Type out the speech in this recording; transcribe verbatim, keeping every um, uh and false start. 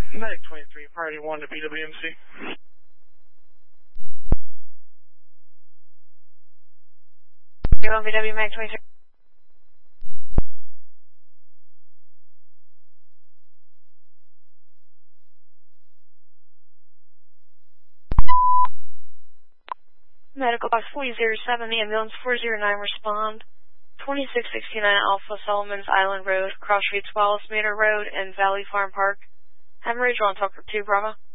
Medic twenty-three, priority one to B W M C. You on B W Medic twenty-three? Medical box four zero seven, the ambulance four zero nine, respond. twenty-six sixty-nine Alpha Solomons Island Road, Cross Streets, Wallace Manor Road, and Valley Farm Park. Hemorrhage, on talk for two, Bravo.